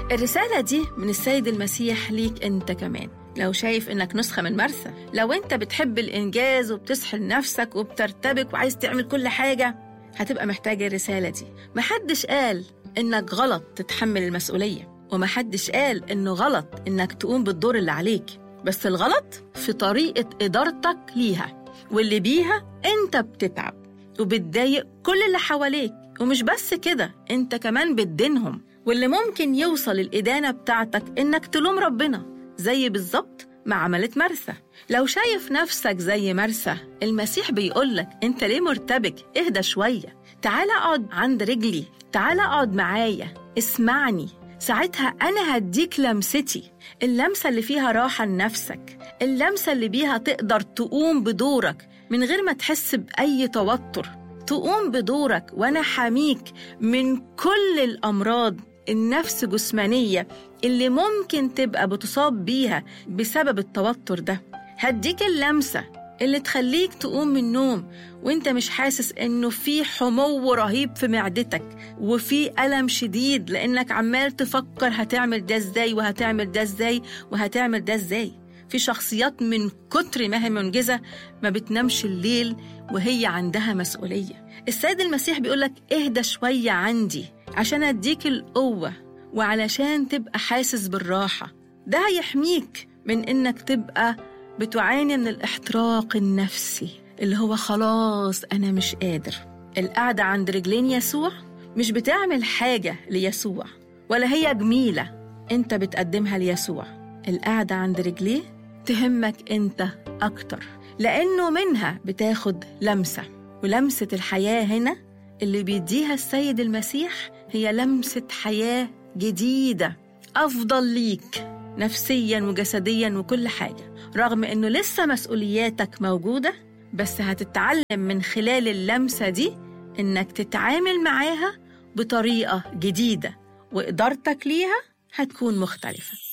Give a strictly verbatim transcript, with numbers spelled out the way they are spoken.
الرسالة دي من السيد المسيح ليك أنت كمان. لو شايف إنك نسخة من مرثا، لو أنت بتحب الإنجاز وبتسحل نفسك وبترتبك وعايز تعمل كل حاجة، هتبقى محتاج الرسالة دي. محدش قال إنك غلط تتحمل المسؤولية، ومحدش قال إنه غلط إنك تقوم بالدور اللي عليك، بس الغلط في طريقة إدارتك ليها، واللي بيها أنت بتتعب وبتضايق كل اللي حواليك. ومش بس كده، أنت كمان بتدينهم، واللي ممكن يوصل الإدانة بتاعتك إنك تلوم ربنا، زي بالظبط ما عملت مرثا. لو شايف نفسك زي مرثا، المسيح بيقولك أنت ليه مرتبك؟ اهدى شوية، تعال اقعد عند رجلي، تعال اقعد معايا، اسمعني. ساعتها أنا هديك لمستي، اللمسة اللي فيها راحة لنفسك، اللمسة اللي بيها تقدر تقوم بدورك من غير ما تحس بأي توتر، تقوم بدورك وأنا حاميك من كل الأمراض النفس جسمانية اللي ممكن تبقى بتصاب بيها بسبب التوتر ده. هديك اللمسة اللي تخليك تقوم من النوم وانت مش حاسس انه في حمو رهيب في معدتك وفي ألم شديد، لانك عمال تفكر هتعمل ده ازاي وهتعمل ده ازاي وهتعمل ده ازاي. في شخصيات من كتر ما هي منجزة ما بتنامش الليل وهي عندها مسؤولية. السيد المسيح بيقولك اهدى شوية عندي عشان اديك القوة وعلشان تبقى حاسس بالراحة. ده هيحميك من انك تبقى بتعاني من الاحتراق النفسي اللي هو خلاص أنا مش قادر. القعدة عند رجلين يسوع مش بتعمل حاجة ليسوع ولا هي جميلة أنت بتقدمها ليسوع. القعدة عند رجليه تهمك أنت أكتر، لأنه منها بتاخد لمسة، ولمسة الحياة هنا اللي بيديها السيد المسيح هي لمسة حياة جديدة أفضل ليك نفسياً وجسدياً وكل حاجة. رغم أنه لسه مسؤولياتك موجودة، بس هتتعلم من خلال اللمسة دي أنك تتعامل معاها بطريقة جديدة، وإدارتك ليها هتكون مختلفة.